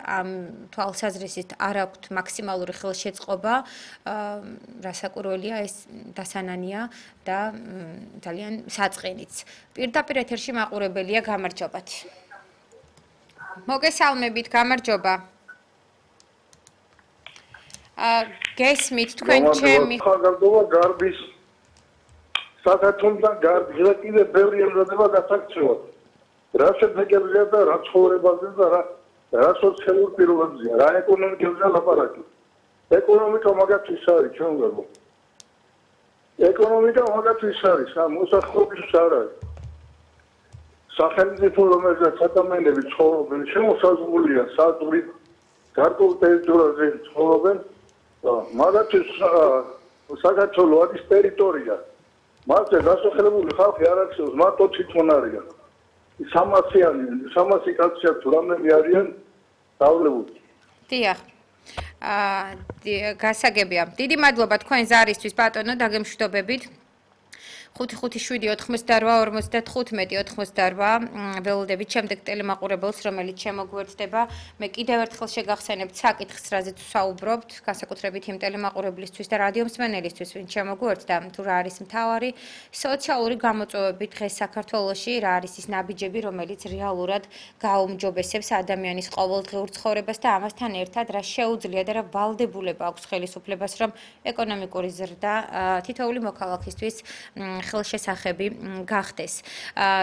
ამ თვალსაზრისით არ აქვთ მაქსიმალური ხელშეწყობა, რასაკვირველია ეს დასანანია და ძალიან საწყინიც. პირდაპირ ეთერში მაყურებელია, გამარჯობათ. მოგესალმებით, გამარჯობა. გესმით თქვენ ჩემი ხალხობა გარბის საქართველოსთან გარბის კიდე ბევრი ემზადება გასაქცევად. რა შედეგებია და რა ცხოვრებაზე და რა სოციალურ პირობებზეა, რა ეკონომიკაზე ლაპარაკი. ეკონომიკა მაგათთვის არის, ჩვენ გვერდო. ეკონომიკა მაგათთვის არის, მოსახლეობის არ არის. სახელმწიფო რომელზეც ადამიანები ცხოვრობენ, შემოსაზღვრულია საზღვრით, გარკვეულ ტერიტორიაზე ცხოვრობენ. მაგათთვის საქართველოს არის ტერიტორია. მასზე დასახლებული ხალხი არ არსებობს, მარტო თვითონ არიან. 300 კაცია თუ რამდენი არიან დავლებული. დიახ. გასაგებია. დიდი მადლობა თქვენ ზარისთვის ბატონო, დაგემშვიდობებით. 558-58-58 ველოდებით შემდეგ ტელემაყურებელს, რომელიც შემოგვერთდება. მე კიდევ ერთხელ შეგახსენებთ საკითხს, რაზეც ვსაუბრობთ, განსაკუთრებით იმ ტელემაყურებლისთვის და რადიომსმენელისთვის, ვინც შემოგვერთდა, თუ რა არის მთავარი სოციალური გამოწვევები დღეს საქართველოში, რა არის ის ნაბიჯები, რომელიც რეალურად გააუმჯობესებს ადამიანის ყოველდღიურ ცხოვრებას და ამასთან ერთად რა შეუძლია და რა ვალდებულება აქვს ხელისუფლებას, რომ ეკონომიკური ზრდა თითოეული მოქალაქისთვის ხელშესახები გახდეს.